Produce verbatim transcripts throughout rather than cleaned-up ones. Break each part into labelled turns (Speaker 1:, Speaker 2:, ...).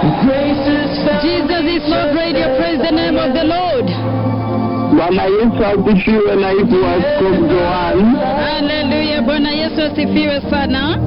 Speaker 1: Jesus is Lord Radio. Praise the name of the Lord.
Speaker 2: Bwana Yesu asifiwe. Naibu Askofu Joan.
Speaker 1: Hallelujah. Bwana Yesu asifiwe sana.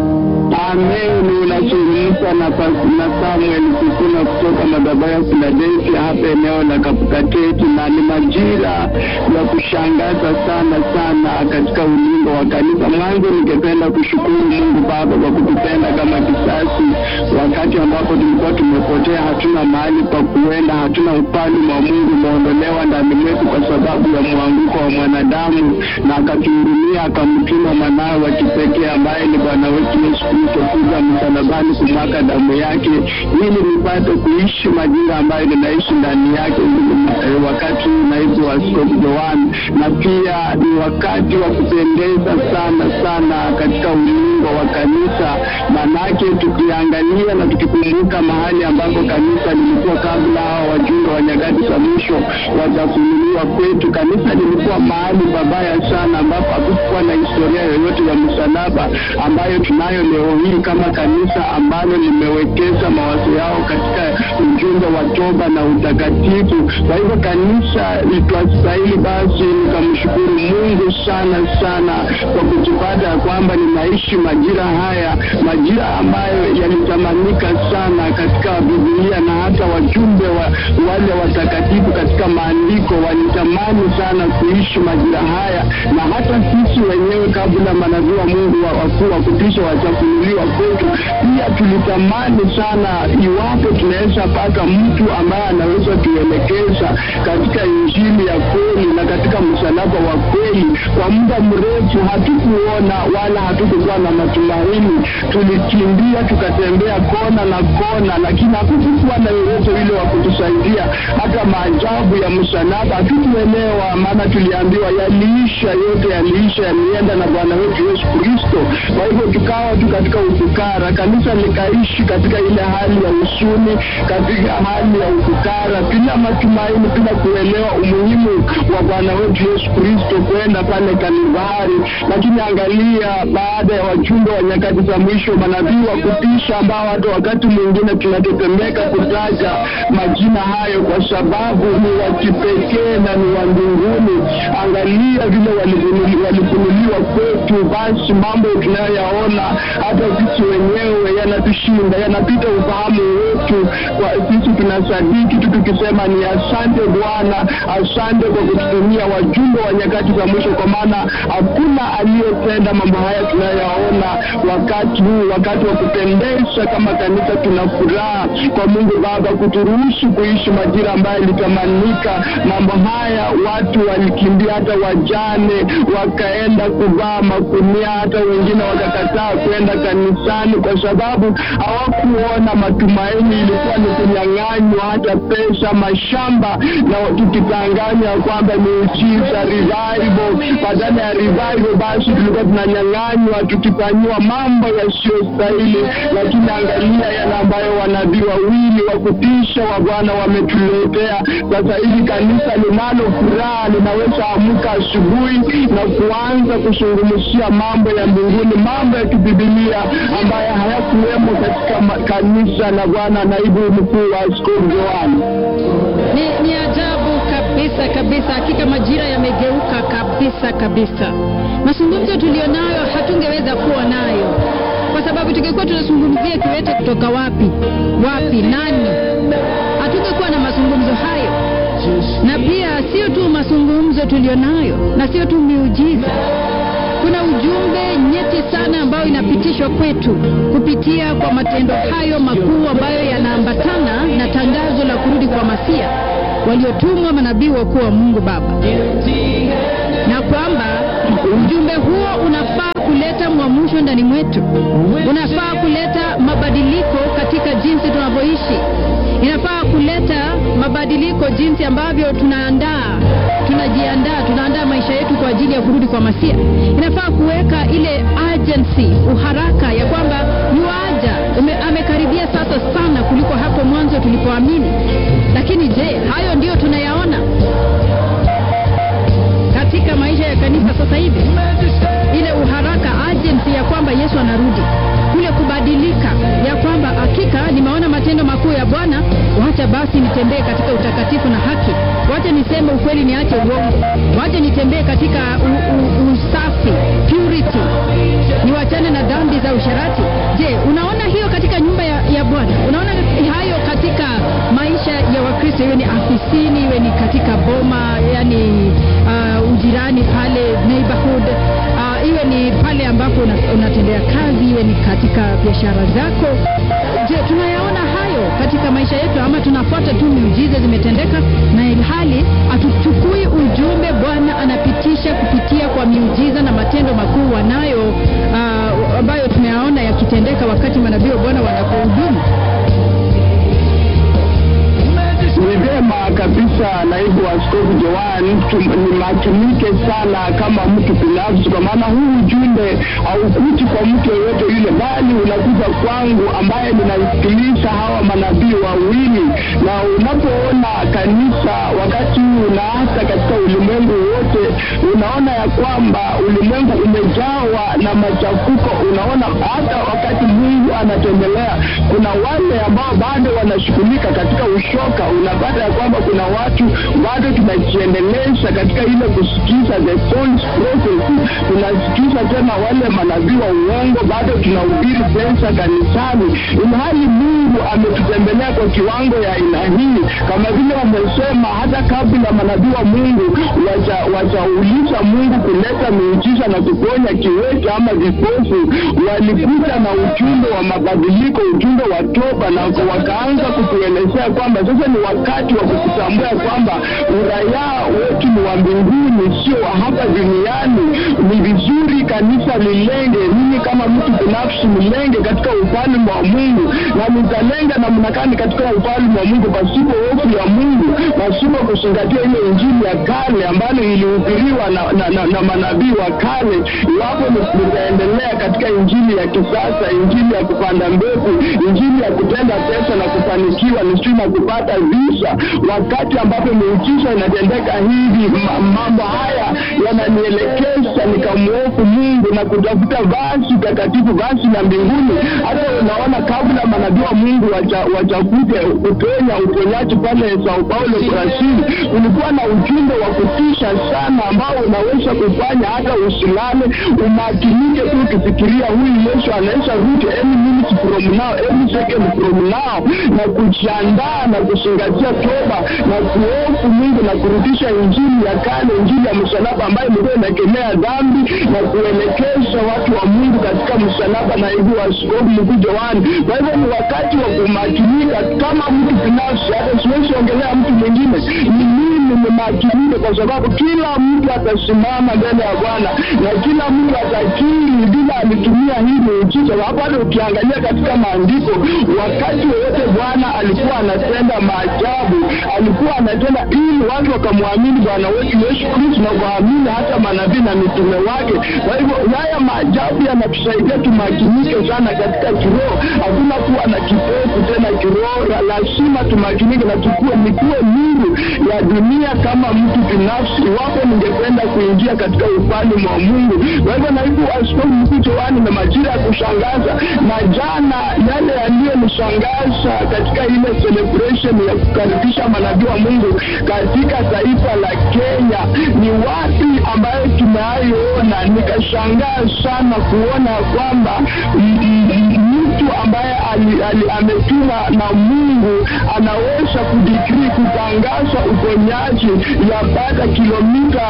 Speaker 2: Amen. Unazungumza na na Samuel Kukuna kutoka madhabahu ya Philadelphia hapa eneo la Kapukateti, na ni majira ya kushangaza sana sana katika ulingo wa kanisa. Mwanzo ningependa kushukuru Mungu Baba kwa kutupenda kama kisasi wakati ambapo tulikuwa tumepotea, hatuna mahali pa kuenda, hatuna ufalme wa Mungu umeondolewa ndani mwetu kwa sababu ya mwanguko wa mwanadamu, na akatuhurumia akamtuma mwanawe wa kipekee ambaye ni Bwana wetu Yesu Kristo kuja msalabani kumwaga damu yake ili nipate kuishi majira ambayo ninaishi ndani yake wakati naibu wa Askofu Joan. Na pia ni wakati wa kupendeza sana sana katika ulingo wa kanisa, manake tukiangalia na tukikumbuka mahali ambapo kanisa lilikuwa kabla hao wajumbe wa nyakati za mwisho wajafunuliwa kwetu. Kanisa lilikuwa mahali babaya sana ambapo hakukuwa na historia yoyote ya msalaba ambayo tunayo leo hii kama kanisa ambalo limewekeza mawazo yao katika ujumbe wa toba na utakatifu. Kwa hivyo kanisa litwastahili basi nikamshukuru Mungu sana sana kwa kujipata kwamba ninaishi majira haya, majira ambayo yalitamanika sana katika Biblia, na hata wajumbe wa wale watakatifu katika maandiko walitamani sana kuishi majira haya, na hata sisi wenyewe kabla manabii wa Mungu wa wakuu wa kutisha wachafunuliwa kwetu pia tulitamani sana iwapo tunaweza pata mtu ambaye anaweza tuelekeza katika injili ya kweli na katika msalaba wa kweli. Kwa muda mrefu hatukuona wala hatukuwa na matumaini, tulikimbia tukatembea kona na kona, lakini hakukuwa na yeyote ile wa kutusaidia. Hata maajabu ya msalaba hatukuelewa, maana tuliambiwa yaliisha, yote yaliisha, yalienda na Bwana wetu Yesu Kristo. Kwa hivyo tukawa tu katika ufukara, kanisa likaishi katika ile hali ya usuni, katika hali ya ufukara, bila matumaini, bila kuelewa umuhimu wa Bwana wetu Yesu Kristo kwenda pale Kalvari. Lakini angalia, baada ya wajumbe wa nyakati za mwisho, manabii wa kutisha ambao hata wakati mwingine tunatetemeka kutaja majina hayo kwa sababu ni wa kipekee na ni wa mbinguni, angalia vile walifunuliwa kwetu. Basi mambo tunayoyaona hata sisi wenyewe yanatushinda, yanapita ufahamu wetu. Kwa sisi tunasadiki tu tukisema ni asante Bwana, asante kwa kututumia wajumbe wa nyakati za mwisho, kwa maana hakuna aliyetenda mambo haya tunayoyaona wakati huu, wakati wa kupendeza kama kanisa. Tuna furaha kwa Mungu Baba kuturuhusu kuishi majira ambayo litamanika. Mambo haya watu walikimbia, hata wajane wakaenda kuvaa makunia, hata wengine wakakataa kwenda kanisani kwa sababu hawakuona matumaini. Ilikuwa ni kunyang'anywa hata pesa, mashamba, na tukitanganya kwamba ni uchiza revival. Badala ya revival basi tulikuwa tunanyang'anywa tukifanywa mambo yasiyostahili. Lakini angalia yale ambayo wanabii wawili wa kutisha wa Bwana wametuletea. Sasa hivi kanisa linalo furaha, linaweza amka asubuhi na kuanza kuzungumzia mambo ya mbinguni, mambo ya kibibilia ambayo hayakuwemo katika kanisa la Bwana. Naibu mkuu wa Askofu Joan,
Speaker 1: ni, ni ajabu kabisa kabisa. Hakika majira yamegeuka kabisa kabisa. Mazungumzo tulionayo hatungeweza kuwa nayo, kwa sababu tungekuwa tunazungumzia kiwete kutoka wapi wapi nani, hatungekuwa na mazungumzo hayo. Na pia sio tu mazungumzo tulionayo, na sio tu miujiza, kuna ujumbe nyeti sana ambao inapitishwa kwetu kupitia kwa matendo hayo makuu ambayo yanaambatana na tangazo la kurudi kwa Masia waliotumwa manabii wakuu wa Mungu Baba, na kwamba ujumbe huo unafaa kuleta mwamusho ndani mwetu, unafaa kuleta mabadiliko katika jinsi tunavyoishi, inafaa kuleta mabadiliko jinsi ambavyo tunaandaa tunajiandaa tunaandaa maisha yetu kwa ajili ya kurudi kwa Masia. Inafaa kuweka ile urgency, uharaka ya kwamba yuaja, amekaribia sasa sana kuliko hapo mwanzo tulipoamini. Lakini je, hayo ndio tunayaona katika maisha ya kanisa sasa hivi? Ile uharaka, urgency ya kwamba Yesu anarudi, kule kubadilika ya kwamba hakika nimeona matendo makuu makuu ya Bwana, wacha basi nitembee katika utakatifu na haki. Wacha niseme ukweli, niache uongo. Wacha nitembee katika u, u, usafi, purity. Niwachane na dhambi za usharati. Je, unaona hiyo katika nyumba ya, ya Bwana? Unaona hayo katika maisha ya Wakristo, iwe ni afisini, iwe ni katika boma, yani uh, ujirani pale, neighborhood, uh, iwe ni pale ambapo unatendea kazi, iwe ni katika biashara zako. Je, tunayaona hayo katika maisha yetu, ama tunafuata tu miujiza zimetendeka na ilhali hatuchukui ujumbe Bwana anapitisha kupitia kwa miujiza na matendo makuu wanayo uh, ambayo tumeyaona yakitendeka wakati manabii wa Bwana wanapohudumu?
Speaker 2: Ni vyema kabisa naibu askofu Joan ni matumike sana kama mtu binafsi, kwa maana huu ujumbe haukuti kwa mtu yeyote yule, bali unakuja kwangu ambaye ninasikiliza hawa manabii wawili. Na unapoona kanisa wakati huu na hata katika ulimwengu wote, unaona ya kwamba ulimwengu umejawa na machafuko. Unaona hata wakati Mungu anatembelea, kuna wale ambao bado wanashughulika katika ushoka. Unapata ya kwamba kuna watu bado tunajiendeleza katika ile kusikiza the false prophets, tunasikiza tena wale manabii wa uongo, bado tunahubiri pesa kanisani, ilhali Mungu ametutembelea kwa kiwango ya aina hii. Kama vile wamesema, hata kabla manabii wa Mungu wajauliza Mungu kuleta miujiza na kuponya kiwete ama vipofu, walikuja na ujumbe wa mabadiliko, ujumbe wa toba, na wakaanza kutuelezea kwamba sasa ni wakati wa kutambua kwamba uraia wetu ni wa mbinguni, sio hapa duniani. Ni vizuri kanisa lilenge, mimi kama mtu binafsi nilenge katika ufalme wa Mungu, na nitalenga namna gani katika ufalme wa Mungu pasipo hofu ya Mungu, pasipo kuzingatia ile injili ya kale ambayo ilihubiriwa na, na, na, na manabii wa kale. Iwapo nitaendelea katika injili ya kisasa, injili ya kupanda mbegu, injili ya kutenda pesa na kufanikiwa, nisio na kupata visa, wakati ambapo miujiza inatendeka hivi, mambo haya yananielekeza nikamuofu Mungu na kutafuta basi takatifu, basi na mbinguni. Hata unaona kabla manabii wa Mungu wajakuja kuponya uponyaji pale Sao Paulo Brazil, ulikuwa na ujumbe wa kutisha sana ambao unaweza kufanya hata usilale, umakinike tu ukifikiria huyu Yesu anaweza rudi any minute from now, any second from now, na kujiandaa na kuzingatia toba na kuofu Mungu na kurudisha injili ya kale, injili ya msalaba ambayo ilikuwa inakemea dhambi na kuelekeza watu wa Mungu katika msalaba. Na hivyo askofu mkuu Joan, kwa hivyo ni wakati wa kumakinika kama mtu binafsi, hata siwezi ongelea mtu mwingine, ni mimi nimakinike, kwa sababu kila mtu atasimama mbele ya Bwana na kila mtu atakiri bila alitumia hii miujiza. Hapa ukiangalia katika maandiko, wakati wote Bwana alikuwa anatenda maajabu, alikuwa anatenda ili watu wakamwamini Bwana wetu Yesu Kristo na kuamini hata manabii na mitume wake. Kwa hivyo haya maajabu yanatusaidia tumakinike sana katika kiroho. Hakuna kuwa na kipofu tena kiroho, lazima tumakinike na tukue nikuwe nuru ya dunia kama mtu binafsi, iwapo ningependa kuingia katika ufalme wa Mungu. Kwa hivyo naibu askofu mkuu Joan, na majira ya kushangaza, na jana yale yaliyonishangaza katika ile celebration ya kukaribisha manabii wa Mungu katika taifa la Kenya, ni wapi ambayo tumeaiona. Nikashangaa sana kuona kwamba mtu ambaye ali, ali, ametuma na Mungu anaweza kudikrii kutangaza uponyaji ya baada kilomita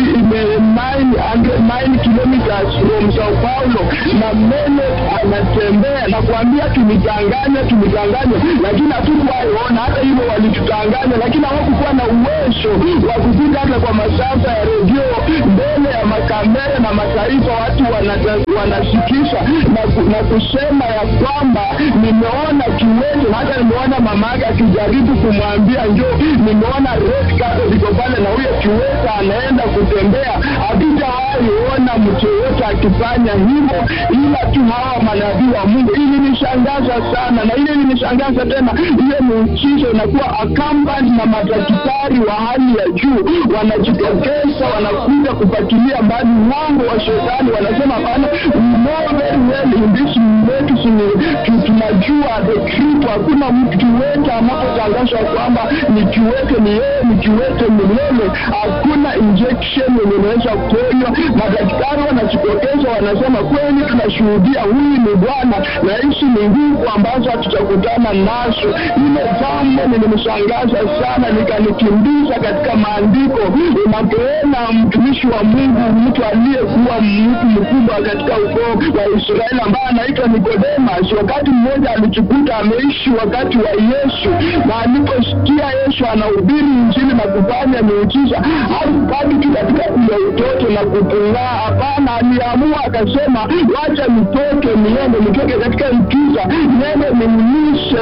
Speaker 2: nine kilometers from Sao Paulo, na mbele anatembea na kuambia tumitanganya tumitanganya, lakini hatukuwaona. Hata hivyo walitutanganya, lakini hawakuwa na uwezo wa kupita hata kwa masafa ya redio mbele ya makamera na mataifa. Watu wanasikisha na, na kusema ya kwamba nimeona kiwete, hata nimeona mama yake akijaribu kumwambia njoo, nimeona red carpet iko pale na huyo kiwete anaenda kutembea. Hatujawahi ona mtu yote wakifanya hivyo, ila tu hawa manabii wa Mungu. Ili nishangaza sana, na ile nishangaza tena, ile muujiza inakuwa accompanied na madaktari wa hali ya juu, wanajitokeza, wanakuja kupatilia mbali mlango wa shetani. Wanasema bana, know very well in this medicine, tunajua the truth. Hakuna mtu kiwete anapotangazwa kwamba ni kiwete ni yeye, ni kiwete milele. Hakuna injection yenye inaweza kuponywa. Madaktari wanajitokeza, wanasema kweli tunashuhudia huyu ni Bwana, na hizi ni nguvu ambazo tutakutana nazo. Ile jambo nilimshangaza sana, nikanikimbiza katika maandiko. Unapoona mtumishi wa Mungu, mtu aliyekuwa mtu mkubwa katika ukoo wa Israeli ambaye anaitwa Nikodemus, wakati mmoja alijikuta ameishi wakati wa Yesu, na aliposikia Yesu anahubiri injili na kufanya miujiza, hakupaki tu katika ile utoto na kupung'aa. Hapana, aliamua akasema, wacha nitoke niende, nitoke katika ukiza, niende nimlishe.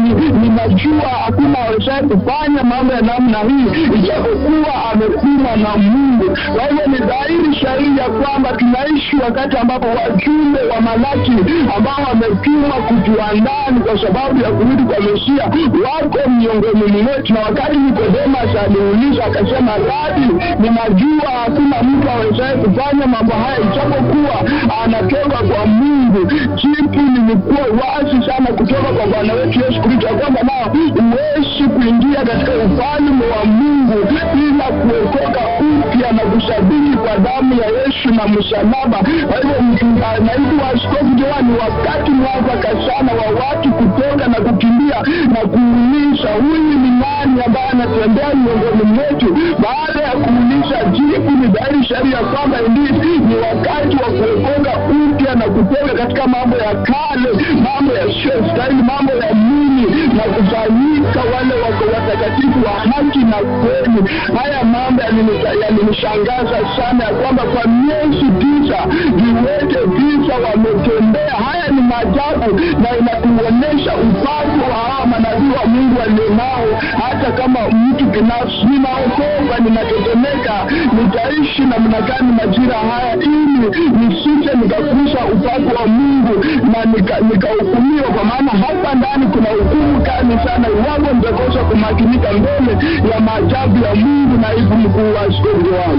Speaker 2: Ninajua hakuna awezaye kufanya mambo ya namna hii ijapokuwa amepimwa na Mungu. Kwa hivyo ni dhahiri shahidi ya kwamba tunaishi wakati ambapo wajumbe wa Malaki ambao wamepimwa kutuandaa kwa sababu ya kurudi kwa Mesia wako miongoni mwetu. Na wakati Nikodemus aliuliza akasema, Rabi, ninajua hakuna mtu awezaye kufanya mambo haya ijapokuwa anatoka kwa Mungu. Jibu lilikuwa wazi sana kutoka kwa Bwana wetu Yesu Kristo kwamba nao huwezi kuingia katika ufalme wa Mungu bila kuokoka upya na kusabiki kwa damu ya Yesu na msalaba. Kwa hivyo naibu wa askofu Joa, ni wakati mwafaka sana wa watu kutoka na kukimbia na kuuliza, huyu ni nani ambaye anatembea miongoni mwetu? Baada ya kuuliza, jibu ni dhahiri sharia kwamba ni wakati wa kuokoka upya na kutoka katika mambo ya kale, mambo ya shestahili, mambo ya mwili, na kufanyika wale wako watakatifu wa haki na kweli. Haya mambo yalinishangaza sana ya kwamba kwa miezi tisa viwete tisa wametembea. Haya ni maajabu, na inakuonyesha upako wa hawa manabii wa Mungu walionao. Hata kama mtu binafsi ninaokoka, ninatetemeka, nitaishi namna gani majira haya ili nisije nikakusa upako wa Mungu na nikahukumiwa, kwa maana hapa ndani kuna hukumu kali sana iwapo nitakosa kumakinika mbele ya maajabu ya Mungu. Naibu mkuu wa askofu wangu,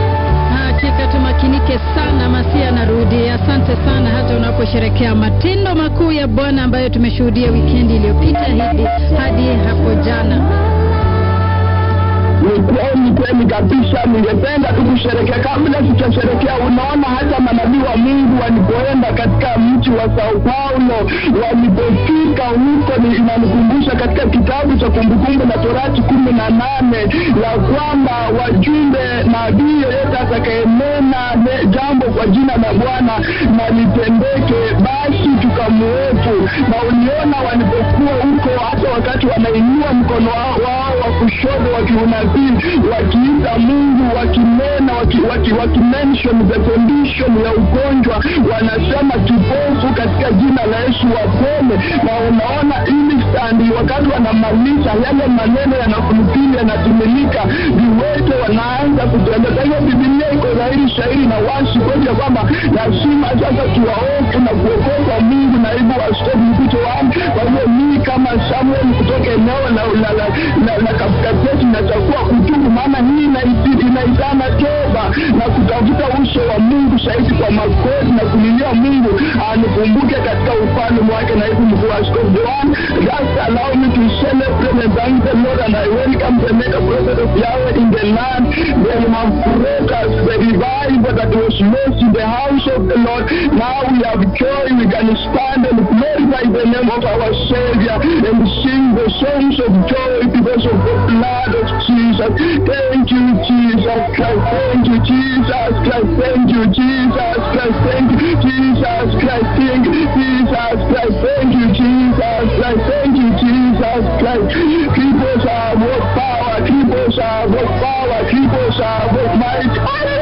Speaker 1: hakika tumakinike sana. Masia narudi, asante sana. Hata unaposherekea matendo makuu ya Bwana ambayo tumeshuhudia wikendi iliyopita hadi hadi hapo jana,
Speaker 2: ni kweli kweli kabisa. Ningependa tu kusherehekea. Kabla sijasherehekea, unaona hata manabii wa Mungu walipoenda katika mji wa Sao Paulo, walipofika huko, inanikumbusha katika kitabu cha Kumbukumbu la Torati kumi na nane ya kwamba wajumbe nabii yoyote atakayenena jambo kwa jina la Bwana na litendeke, basi tukamuofu. Na uliona walipokuwa huko, hata wakati wanainua mkono wao wa kushoto wakiunabii, wakiita Mungu, wakinena, waki, waki, waki mention the condition ya ugonjwa, wanasema kipofu katika jina la Yesu wapone. Na unaona ili standi, wakati wanamaliza yale maneno yanafulupili yanatimilika, viwete wanaanza kutembea. Kwa hiyo Biblia iko dhahiri shahiri na wazi kwa kwamba lazima sasa tuwaofu na kuokoka Mungu. Naibu wa askofu mkuu wangu, kwa hiyo mimi kama Samuel kutoka eneo la la la, la, la katikati natakuwa kutubu, maana hii inaitana toba na kutafuta uso wa Mungu shahidi kwa makosi na kulilia Mungu anikumbuke katika ufalme wake. Naibu mkuu wa askofu Joan, just allow me to celebrate and thank the Lord, and I welcome the mega prophet of Yahweh in the land. They have brought us the revival that was lost in the house of the Lord. Now we have joy, we can stand and glorify the name of our Savior and sing the songs of joy because of the blood of Jesus. Thank you, Jesus Christ. Thank you, Jesus Christ. Thank you, Jesus Christ. Thank you, Jesus Christ. Thank you, Jesus Christ. Thank you, Jesus Christ. Thank you, Jesus Christ. Cripples are with power. Cripples are with power. Cripples are with might.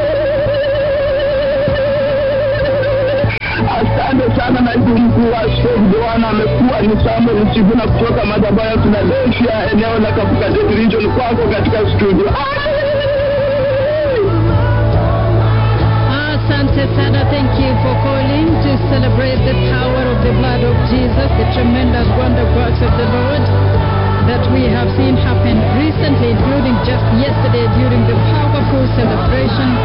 Speaker 2: Asante sana naibu mkuu wa askofu Joana. Amekuwa ni Samuel Msivuna kutoka madhabahu ya Philadelphia, eneo la Kapukadeti region, kwako katika studio.
Speaker 1: Asante Asante sana. Thank you for calling to celebrate the power of the blood of Jesus, the tremendous wonder works of the Lord that we have seen happen recently, including just yesterday during the powerful celebration